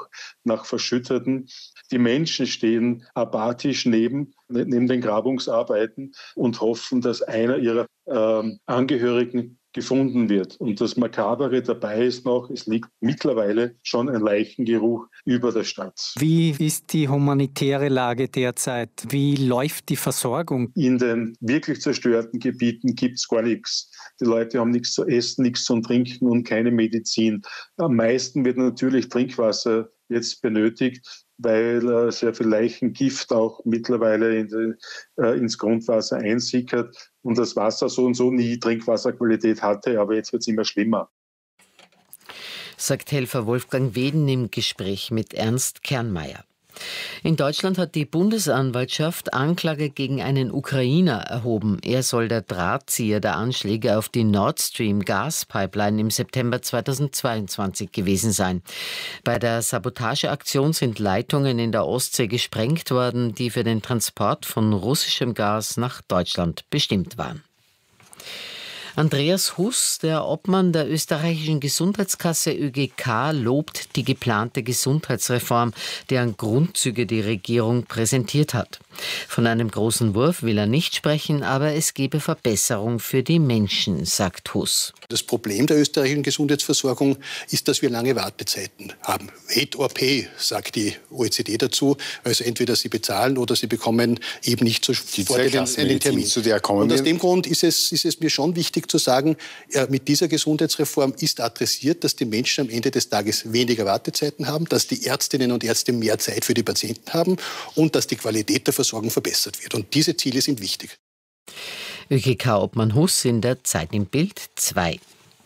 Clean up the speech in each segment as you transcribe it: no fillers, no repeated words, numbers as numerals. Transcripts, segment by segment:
auch nach Verschütteten. Die Menschen stehen apathisch neben den Grabungsarbeiten und hoffen, dass einer ihrer Angehörigen gefunden wird. Und das Makabere dabei ist noch, es liegt mittlerweile schon ein Leichengeruch über der Stadt. Wie ist die humanitäre Lage derzeit? Wie läuft die Versorgung? In den wirklich zerstörten Gebieten gibt es gar nichts. Die Leute haben nichts zu essen, nichts zum Trinken und keine Medizin. Am meisten wird natürlich Trinkwasser jetzt benötigt, weil sehr viel Leichengift auch mittlerweile ins Grundwasser einsickert und das Wasser so und so nie Trinkwasserqualität hatte, aber jetzt wird es immer schlimmer. Sagt Helfer Wolfgang Weden im Gespräch mit Ernst Kernmeier. In Deutschland hat die Bundesanwaltschaft Anklage gegen einen Ukrainer erhoben. Er soll der Drahtzieher der Anschläge auf die Nord Stream Gaspipeline im September 2022 gewesen sein. Bei der Sabotageaktion sind Leitungen in der Ostsee gesprengt worden, die für den Transport von russischem Gas nach Deutschland bestimmt waren. Andreas Huss, der Obmann der österreichischen Gesundheitskasse ÖGK, lobt die geplante Gesundheitsreform, deren Grundzüge die Regierung präsentiert hat. Von einem großen Wurf will er nicht sprechen, aber es gebe Verbesserung für die Menschen, sagt Huss. Das Problem der österreichischen Gesundheitsversorgung ist, dass wir lange Wartezeiten haben. Wait or pay, sagt die OECD dazu. Also entweder Sie bezahlen oder Sie bekommen eben nicht sofort einen Termin. Und aus dem Grund ist es mir schon wichtig zu sagen, mit dieser Gesundheitsreform ist adressiert, dass die Menschen am Ende des Tages weniger Wartezeiten haben, dass die Ärztinnen und Ärzte mehr Zeit für die Patienten haben und dass die Qualität der Versorgung verbessert wird. Und diese Ziele sind wichtig. ÖGK-Obmann Huss in der Zeit im Bild 2.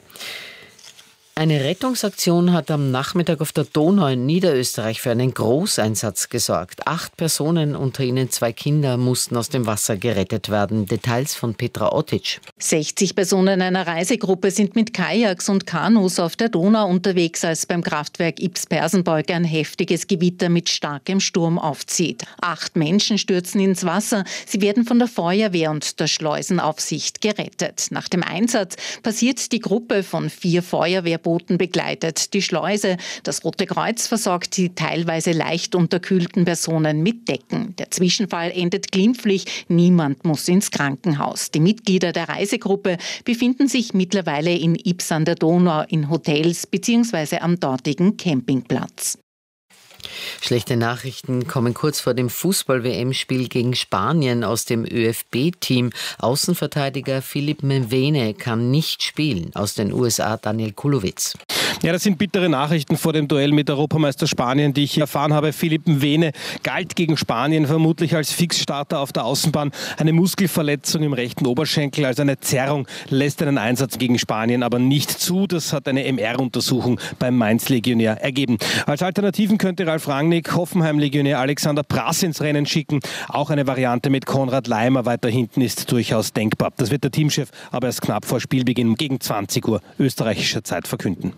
Eine Rettungsaktion hat am Nachmittag auf der Donau in Niederösterreich für einen Großeinsatz gesorgt. 8 Personen, unter ihnen 2 Kinder, mussten aus dem Wasser gerettet werden. Details von Petra Otic. 60 Personen einer Reisegruppe sind mit Kajaks und Kanus auf der Donau unterwegs, als beim Kraftwerk Ybbs-Bersenbeug ein heftiges Gewitter mit starkem Sturm aufzieht. 8 Menschen stürzen ins Wasser. Sie werden von der Feuerwehr und der Schleusenaufsicht gerettet. Nach dem Einsatz passiert die Gruppe von 4 Feuerwehrbooten begleitet die Schleuse. Das Rote Kreuz versorgt die teilweise leicht unterkühlten Personen mit Decken. Der Zwischenfall endet glimpflich. Niemand muss ins Krankenhaus. Die Mitglieder der Reisegruppe befinden sich mittlerweile in Ybbs an der Donau in Hotels bzw. am dortigen Campingplatz. Schlechte Nachrichten kommen kurz vor dem Fußball-WM-Spiel gegen Spanien aus dem ÖFB-Team. Außenverteidiger Philipp Mwene kann nicht spielen. Aus den USA Daniel Kulowitz. Ja, das sind bittere Nachrichten vor dem Duell mit Europameister Spanien, die ich erfahren habe. Philipp Mwene galt gegen Spanien vermutlich als Fixstarter auf der Außenbahn. Eine Muskelverletzung im rechten Oberschenkel, also eine Zerrung, lässt einen Einsatz gegen Spanien aber nicht zu. Das hat eine MR-Untersuchung beim Mainz-Legionär ergeben. Als Alternativen könnte Ralf Rangnick Hoffenheim-Legionär Alexander Prass ins Rennen schicken. Auch eine Variante mit Konrad Laimer weiter hinten ist durchaus denkbar. Das wird der Teamchef aber erst knapp vor Spielbeginn gegen 20 Uhr österreichischer Zeit verkünden.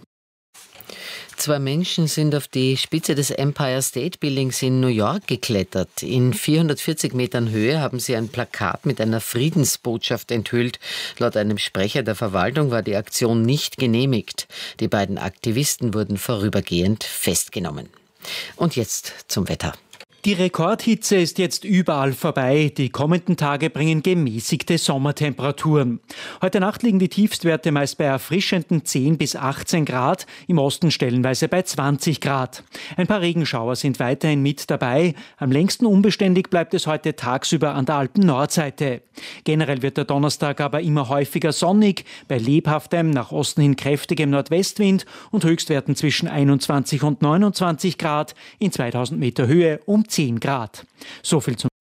2 Menschen sind auf die Spitze des Empire State Buildings in New York geklettert. In 440 Metern Höhe haben sie ein Plakat mit einer Friedensbotschaft enthüllt. Laut einem Sprecher der Verwaltung war die Aktion nicht genehmigt. Die beiden Aktivisten wurden vorübergehend festgenommen. Und jetzt zum Wetter. Die Rekordhitze ist jetzt überall vorbei. Die kommenden Tage bringen gemäßigte Sommertemperaturen. Heute Nacht liegen die Tiefstwerte meist bei erfrischenden 10 bis 18 Grad, im Osten stellenweise bei 20 Grad. Ein paar Regenschauer sind weiterhin mit dabei. Am längsten unbeständig bleibt es heute tagsüber an der Alpen-Nordseite. Generell wird der Donnerstag aber immer häufiger sonnig, bei lebhaftem, nach Osten hin kräftigem Nordwestwind und Höchstwerten zwischen 21 und 29 Grad, in 2000 Meter Höhe um 10 Grad. So viel zum